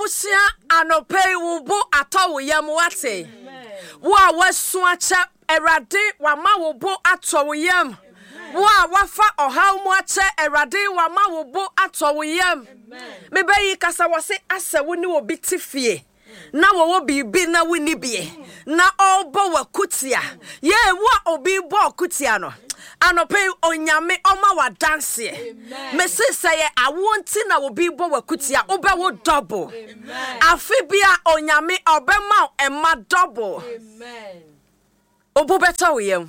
abusia anope wo bo ato wo yam wate wo a wasu acha erade wama wo bo ato wo yam wo a wafa ohaw mu acha erade wama wo bo ato wo yam me bayi kasa wose ase wo ni obi tifie na wo bibi na wini bie na obo wakutia ye wo obi bo kutia no anope onyame oma wa dance me say awonti na obi bo wakutia obe wo double afibia onyame obema ema double amen obo beto yem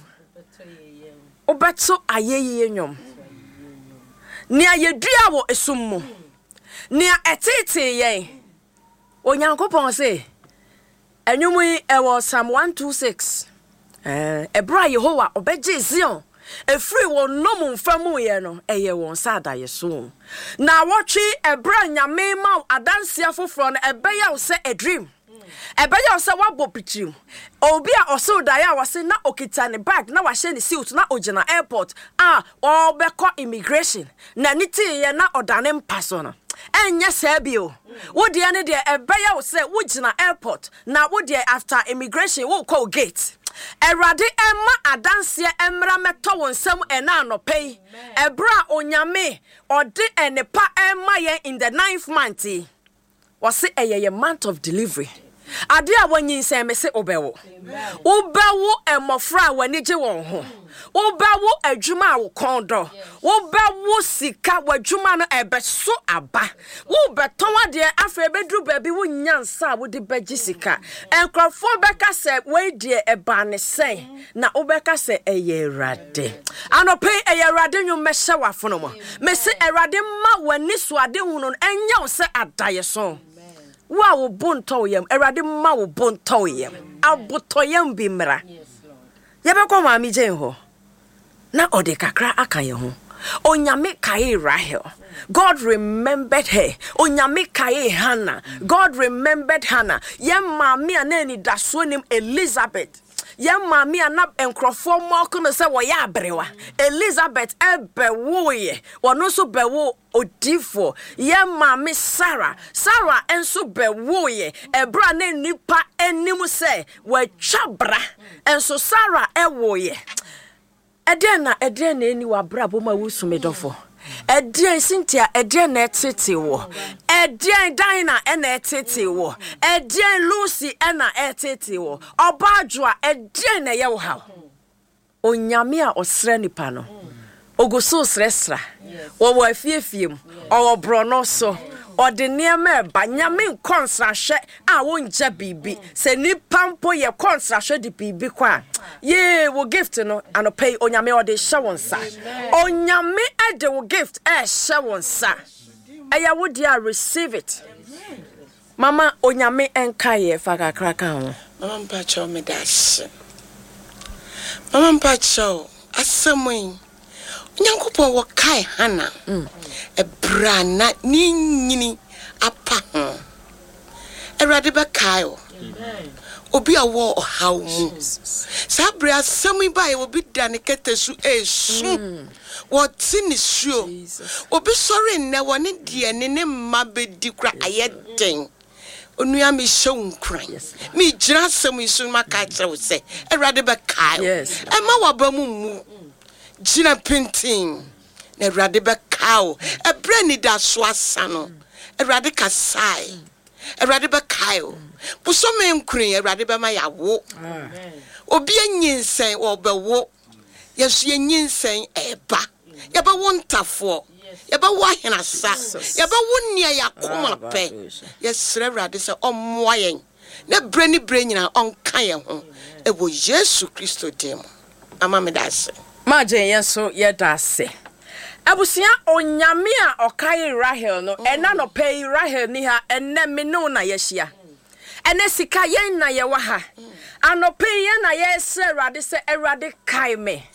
obeto ayeye nyom ni ayedua wo esummu ni etete yen onyankopon say enwumu ewo Psalm 126 ebra Yehowa obeje Zion efri won nomu mfamu ye no eye won sada yeso na wotwe ebra nyame ma adanse afoforo no ebeya wo se a dream ebeya wo se wabo pichim obi a oso daya wase na okita ne bag na wahye ne suit na ogina airport obekọ immigration na niti ye na odane mpaso no enya sebio wo de ane de ebeya wo se wo gina airport na wo de after immigration wo call gate erade emma adanse emra meto wonsam ena anopei ebra onyame ode enepa emma ye in the 9th month was a month of delivery ade a wanyin se me se obewo emofra wani je won ho obewo adwuma wo kondo obewo sika wadwuma no ebeso aba wo beton ade afa ebedru ba bi wo nyansa wo de beji sika enkrofo beka se we de eba ne sei na obeka se eye rade anope eye rade nyu mehye wafo mo me se erade ma wani so ade hunu enya wo se adaye so wa wo bonto yam erade ma wo bonto yam aboto yam bi mra yebekọ ma mi je ho na ode kakra aka ye ho onyame kai Rahel God remembered her onyame kai Hannah God remembered Hannah yam ma mi anani daso nim Elizabeth yam ma mi anab enkrofo mo kono se wo ya abrewa Elizabeth ebe wo ye wono so be wo odifo yam ma mi Sarah enso be wo ye ebra na nipa enim se wa twabra enso Sarah ewo ye edena eni wa brabo ma wusumedofo edien Cynthia edien na etete wo edien Dina na etete wo edien Lucy na etete wo obadwa edien na ye wo ha onyame a osre nipa no ogoso sresra wo afiefiem o brono so ode niema ba nyame konsrahwe a wonja bibi se nipa mpo ye konsrahwe di bibi kwa ye wo gift no anopay onyame ode hye wonsa onyame ade wo gift hye wonsa eya wo dia receive it mama onyame enka ye fakakraka ho mama mpacho me dash mama mpacho asemun nyankopon wo kai Hannah ebra na nyini apa ho erade be kai o obi awo ohaw mu sabre asemi bae obi dane ketesu esu wo tini suo obi sori nne woni de ne mma bedi kura ayeden onua me hyew nkran me gira asem isu maka kire wo se erade be kai e ma wabamu mu gira pintin na erade be kao ebre ni da so asano erade kasai erade be kao buso me nkran erade be ma yawo obi anyinsen obewo yesu anyinsen eba yeba wontafo yeba wo ahenasa yeba wonnia yakoma pe yesre erade se ommoayen na bre ni bre nyina onka ye ho ewo Yesu Kristo dem amame dase maje yeso yedase abusia onyame a okai Rahel no ena no pay Rahel ni ha enne me no na yehia ene sika yen na ye wa ha anope yen na ye se erade se erade kai me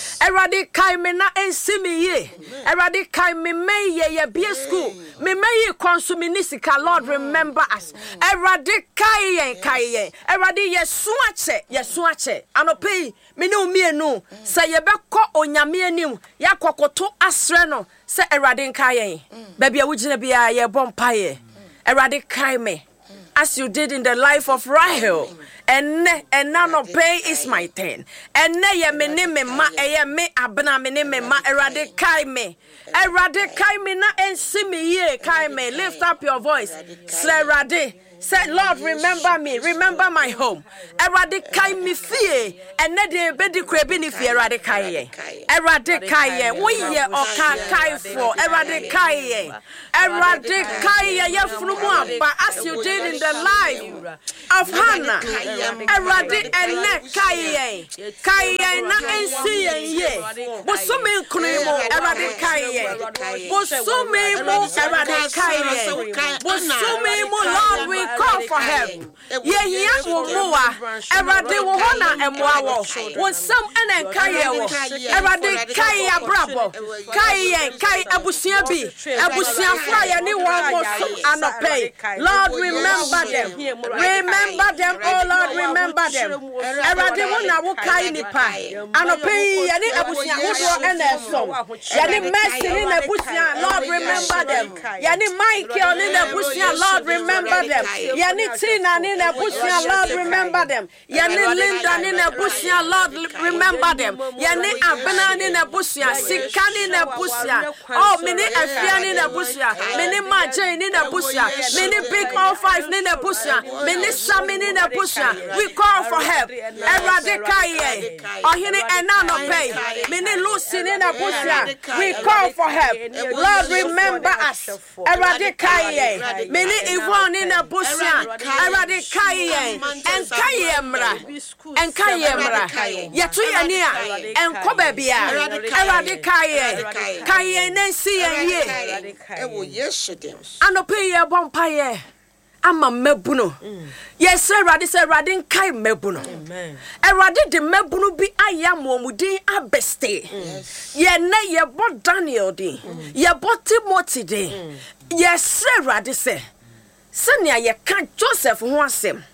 na ensimi ye erade kai me ye bie school me ye consume ni sika Lord remember us erade kai yen erade yesu ache anope me no mienu se ye bekọ onyame anim yakokoto asre no se erade kai yen ba bia wugina bia ye bompa ye Awurade kae me. As you did in the life of Rahel. And now no pay is my turn. And na ye me ne me ma me abna me ne me ma Awurade kae me. Awurade kae me na ensi me ye kae me. Lift up your voice. Say Awurade. Say, Lord, remember me. Remember my home. Awurade kae me fie. And na de be di krebi ni fie Awurade kae ye. Awurade kae ye. Wo ye oka kae for. Awurade kae ye. Awurade kae ye funu mu aba as you did in the life of Hannah. Awurade ene kae ye. Kae ye na ensi ye. Bosome nkunu mo Awurade kae ye. Bosome mo Awurade kae ye. Bosome mo Lord we call for help. Ye wo moa. Awurade wo hona emoa wo. Wo sam ene kae ye wo. Awurade kae abrabo. Kae abusia bi. Abusia fra ye ni wo mo anope. Lord remember them. Remember them, oh Lord, remember them. Awurade wo na wo kae nipa. Anope ye ni abusia wo ene so. Ye ni mercy ni na abusia, Lord remember them. Ye ni Michael ni na abusia, Lord remember them. Ye ni Tina ni na abusia, Lord remember them. Ye ni Linda ni na abusia, Lord remember them. Ye ni Abena ni na abusia, Sika ni na abusia. Oh, mini Afia ni na abusia, mini Maje ni na abusia, mini Big O5 ni na abusia, mini Sami ni na abusia. We call for help. Awurade kae ye. Ohini ena no pay. Mini Lucy ni na abusia. We call for help. Lord remember us. Awurade kae ye. Mini Yvonne ni na abusia. Awurade kae ye. Enka ye mra. Enka ye mra. Yetu ye ni a. Enko bebia. Awurade kae ye. Kae ye nensi ye. Ewo Yesu dem. Anope ye bompa ye. Ama mebuno. Yes, Awurade say Awurade nkai mebuno. Amen. Awurade de mebuno bi ayam omudin abeste. Ye na ye bo Daniel din. Ye bo Timothy din. Yes, Awurade say. Senia ye kan Joseph ho asem.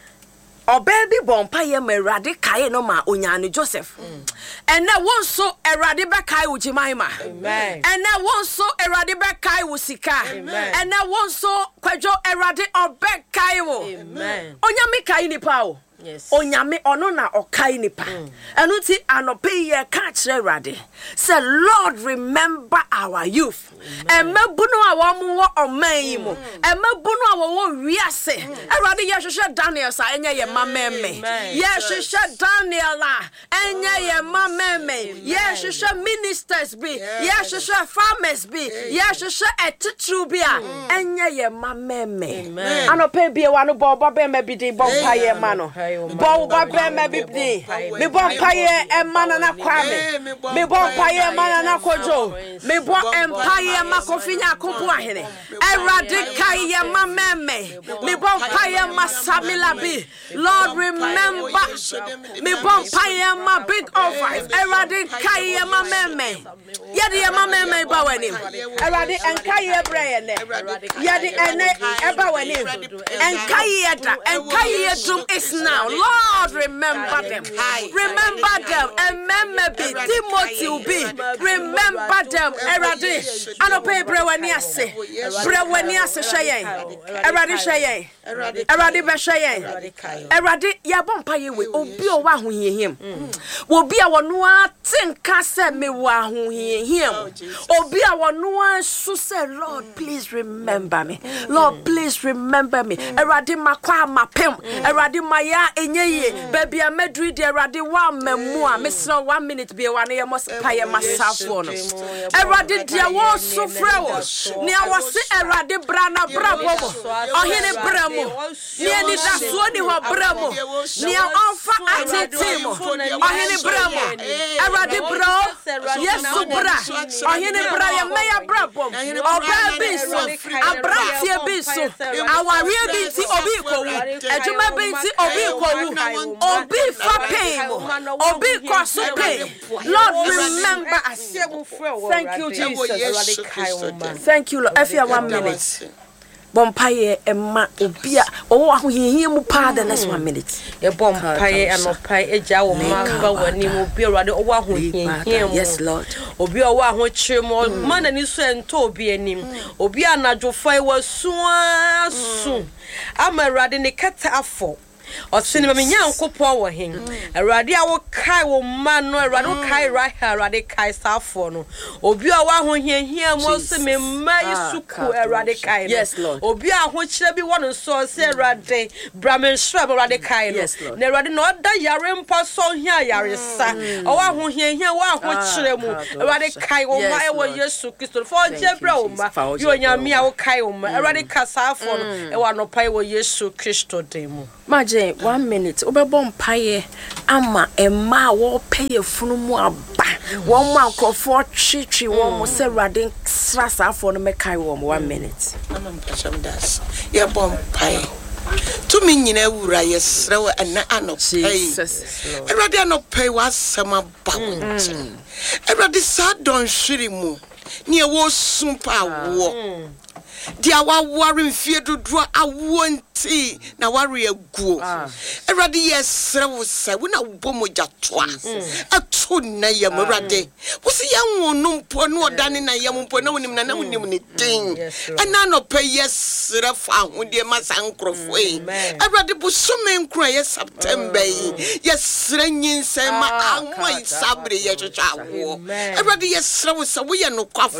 Obebi bompa ye Awurade kae no ma onyane Joseph. And na won so Awurade be kae wo Jimaima. Amen. And na won so Awurade be kae wo Sika. And na won so Kwadwo Awurade obe kae wo. Amen. Onyame kae nipa o. Yes. Onyame ono na okai nipa. Enu ti anope ye ka kire Awurade. Say Lord remember our youth. Emebunu awo mu wo oman yi mu. Emebunu awo wo wiase. Awurade ye hwehwe Daniel sa enye ye mameme. Ye hwehwe Daniel la enye ye mameme. Ye hwehwe ministers bi. Ye hwehwe farmers bi. Ye hwehwe etitru bi a enye ye mameme. Anope bi e wa no bo be me bi di bo pa ye ma no. Bo ba me bibdi me bo paye e mana na kwame me bo paye mana na kojo me bo empaye makofinya kompo ahene Awurade kaye ma meme me bo paye masamila bi Lord remember me bo paye ma Big O5 Awurade kaye ma meme yede ma meme ba wani Awurade enkaye breye ne yede ene eba wani enkaye da enkaye dum is now Lord, remember them. Remember them. Remember Timothy will be. Remember them. Eradi. Anope brewaniase. Brewaniase shaye. Eradi shaye. Eradi be shaye. Eradi ya bompa yewe. Obi o wa hu hiem. Obi a wonu atinka se me wa hu hiem. Obi a wonu su se Lord, please remember me. Lord, please remember me. Eradi makwa mapem. Eradi maya enye ye baby amedri de Awurade wa mamu a mesra 1 minute be wa na ye mos paye masafo no Awurade de wo so frɛ wo ne awose Awurade bra na bra bobo ohene bra mu ne ni da so ni ho bra mu ne onfa atete mu ohene bra mu Awurade bra Yesu bra ohene bra ye meya bra bom oba bi so abrantie bi so aware bi ti obi ko wu adwuma bi ti obi ko wu obi for pain obi cause pain Lord remember us. Thank you Jesus. Thank you Lord. If you 1 minute Bompaye Emma Obia oh he pa the next 1 minute. A bompaye and no pie a jaw mamba when you will be rather over who yes Lord. Obia wa ho chemo man and so and to be anim. Obia na jo fai was soon. I'm a radin kata afo. Or cinema Yanko wa him. A radia will kai wo man no rado kai right here radikai safono. Obia wa ho here most me mai suku a radikai. Yes Lord. Obia ho chire bi one so say rade Brahmin shrub radikai. Yes Lord. Ne rade no da yare mpa so here yaresa. O wa ho here wa ho chire mu radikai o ma e wo Yesu Kristo for jebra o ma yo nyame a wo kai o ma radika safono e wa no pai wo Yesu Kristo demu. Maje 1 minute obebom paye ama ema wo paye funu mu aba wo ma nkofo twitwi wo mo se radin srasafo no mekai wo 1 minute Mama mpacham das ya bom paye to me nyina wura yesrew ana anopai Jesus Erade anopai wasama bawo Erade sa don hwiri mu ne wo sumpa wo dia wa wari mfie dodo awonti na wari aguo Erade yesrew sa wo na bomoja toa ato na yam Erade wo se yanwo mpo no odane na yam mpo na wonim na wonim ne tin ana no pa yesre fa ahode masankrofo Erade bu some nkro ye September yesre nyinsem ma anwa sabre ye twetwawo Erade yesre wo sa wo ye no kwafo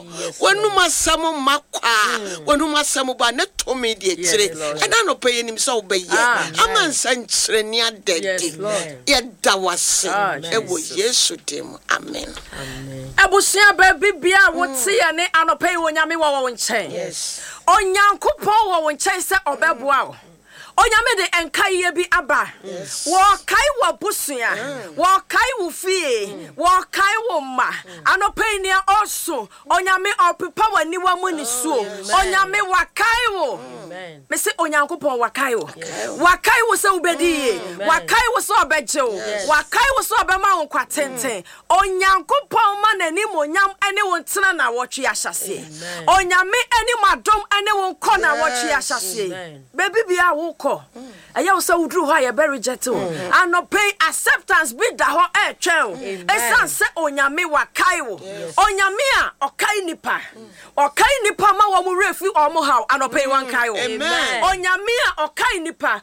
wonu masam makwa wonu masam ba na to me de kire ana no pa yenim so ba ye amansa nkyere ni adadi ye dawase e wo Yesu dem amen Abusia ba bibia wo tie ne anopai wo nyame wo nchen onyankopon wo nchen se obeboa Onyame de enkaye bi aba wo kai wo busua wo kai wo fie wo kai wo ma anopai ne oso onyame opepa wani wa mu ni suo onyame wa kai wo me se onyankopon wa kai wo se ubedi wa kai wo so obeje wa kai wo so obema wo kwatenten onyankopon ma nani monyam ene wo ntena na wo twe ahyase onyame ene madom ene wo nkɔ na wo twe ahyase bebi bia wo aya wo sa wudru ho ya very gentle pay acceptance be da ho e twen esan se onyame wa kai wo onyame a okai nipa ma wo mu refi o mo haw pay wan kai wo onyame a okai nipa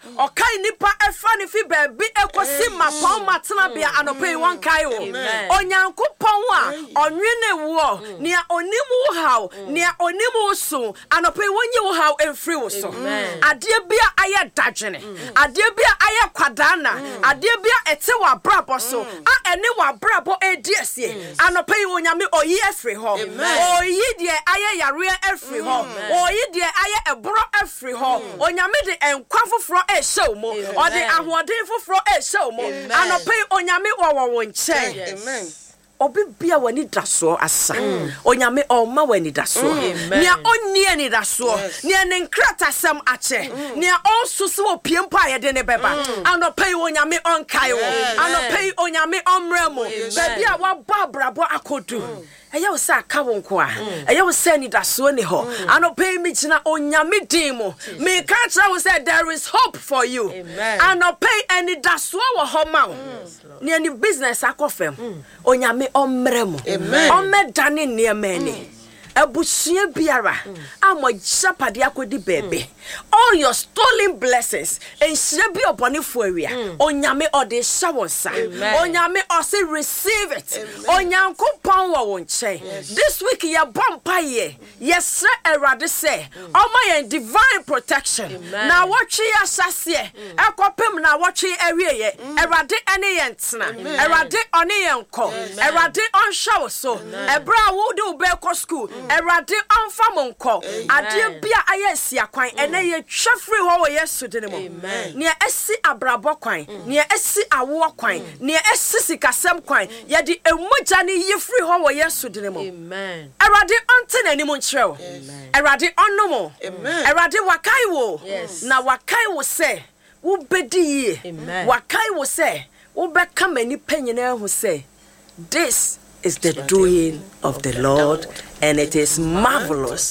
efa ne fi baabi ekosi mapon matena bia pay wan kai wo onyankopon a onwene wo nia onimu haw nia onimu so pay wonye wo haw enfri wo so ade bia aya dagene ade bia aya kwadana ade bia ete wa brabo so a ene wa brabo ediesie anopai onyame oyi afri ho oyi de aya yare afri ho oyi de aya ebro afri ho onyame de enkwa foforo e hyew mo ode ahoden foforo e hyew mo anopai onyame wo nche amen Obibia wani daso asa onyame oma wani daso nia onni ani daso nia ne nkrata sam ache nia onsusu opiempa ye de ne beba anopai onyame onkai wo anopai onyame omremo baby a wa babrabo akodu eya wo sa ka wonko a eya wo sa ni daso ni ho anopai mi gina onyame din mo me ka tra wo say there is hope for you anopai ani daso wo ho ma wo nia ni business akofem onyame omremo omedane niemeni abusua biara amojapade akodi bebe all your stolen blessings enhire bi obonefo awia onyame ode shawonsa onyame ose receive it onyankopon wo nche this week ya bompa ye yesre erade se oma divine protection na watwe ya sase ekopem na watwe awie ye erade ene ye ntena erade one ye nko erade on show so ebra wo de ubeko school Erade onfa monko ade bia ayesia kwan ene ye twafri ho wo Yesu de mo ne esi abrabo kwan ne esi awo kwan ne esi sikasem kwan ye de emuja ne yefri ho wo Yesu de mo Erade onte na ni mo nkyerɛw Erade onnomo Erade wakai wo na wakai wo se wo bedi ye wakai wo se wo beka mani panyina hu se this is the doing of the Lord, and it is marvelous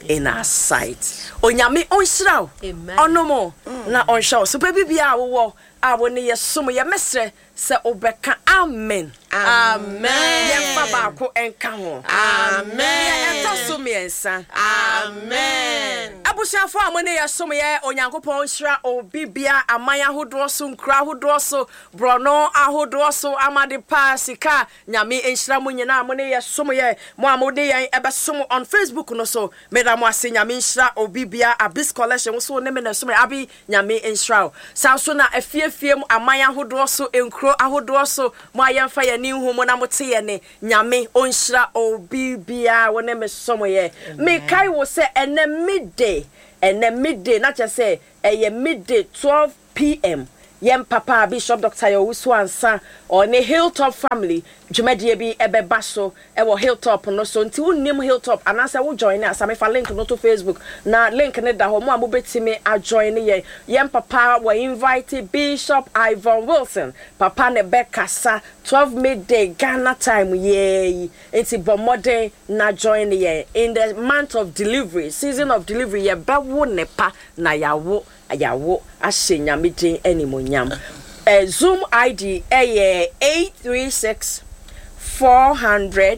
in our sight. Onyame onshiraw. Onomo na onshaw. So baby bia wo a woni yesom ye mesre se obeka amen. Amen. Ye fa ko enka ho. Amen. Ye ento so miensa. Amen. Abusuafo amone yesom ye onyankopon hira obibia amanya hodo so nkra hodo so brono ahodo so amade pa sika nyame enhira mo nyina amone yesom ye mo amode yen ebesom on Facebook no so meda mo ase nyame enhira obibia abis collection so ne me na so abi nyame enhira sanso na afiefie mu amanya hodo so enkro ahodo so mo ayemfa ye ni hu mo na mo te ye ne nyame onhira obibia wona me som ye me kai wo se ene midday not just say midday 12 p.m. Yem papa Bishop Dr. Yowusu ansa or ne Hilltop family Jumedie bi ebe baso ewo Hilltop no so nti wonnim Hilltop anasa wo join us am fa link no to Facebook na link ne da ho mo amobetime a join ye yem papa we invite Bishop Ivan Wilson papa ne be kasa 12 midday Ghana time ye enti bomode na join ye in the month of delivery season of delivery ye be wo ne pa na yawo ashenya meeting animonyam Zoom ID 836 400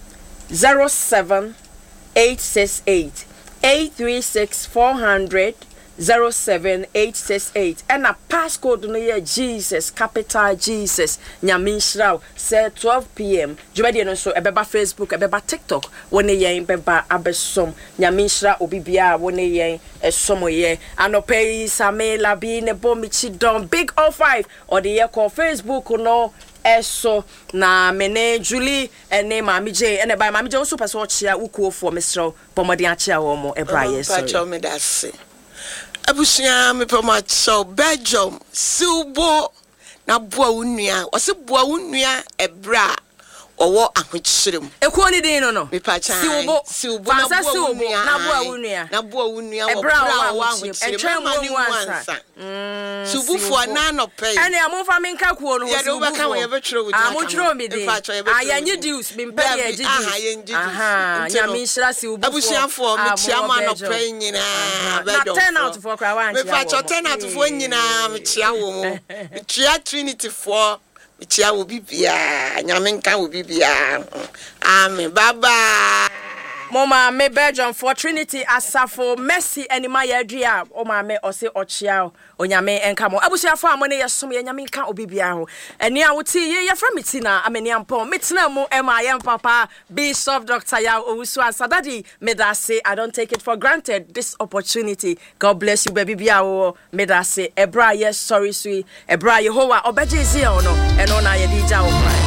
07 868 836 400 07868 and a passcode no ye Jesus capital Jesus nyaminshraw say 12 p.m. Jumedi no so ebeba Facebook ebeba TikTok woni yen beba abesom nyaminshra obibia woni yen esomo ye anope same labi ne bomichi don big 05 or the ye call Facebook no eso na mene Julie ene mami J ene by mami J so person chia ukuofo mesro pomodi achia wo mo ebraye so Abusia me poma so Belgium Silbo na boa unua o se boa unua ebra owo ahochirem ekuo ni din no me pa chan Silbo na boa unua ebra owo ahochirem entwem wo ansa Silbo fo na no pay ene amfa me nka kuo no Silbo ka wo ye betro wo amotro me din ayanye deals me mpa ye gidi aha nyamishira Silbo abusia fo me chia ma no pay nyina Belgium 10 out for kwa wan me pa 10 out for nyina me chia wo mo me chia Trinity 4 chia wo bibia nyamenka wo bibia amen bye bye Mama me Belgium for Trinity asafo Mercy anima yadria o ma me ose ochia onyame enka mo abusuafo amone yesom ye nyame nka obibia ho eni a wuti ye fra metina ameni ampon metina mu ema ye papa Bishop Dr. Yowusu Asadadi medase I don't take it for granted this opportunity. God bless you baby bia wo medase ebra yes sorry sweet ebra Yehovah obeje zi ono eno na ye dija wo